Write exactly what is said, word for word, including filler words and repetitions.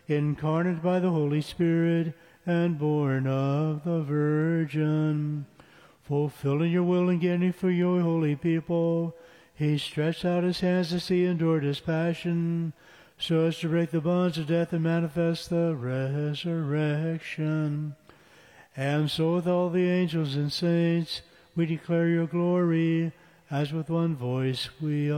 incarnate by the Holy Spirit and born of the Virgin. Fulfilling your will and getting for your holy people, he stretched out his hands as he endured his passion, so as to break the bonds of death and manifest the resurrection. And so with all the angels and saints, we declare your glory, as with one voice we